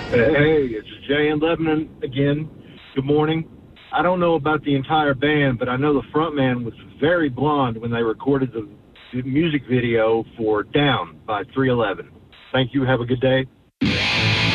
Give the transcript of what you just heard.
Hey, it's Jay in Lebanon again. Good morning. I don't know about the entire band, but I know the front man was very blonde when they recorded the music video for Down by 311. Thank you. Have a good day.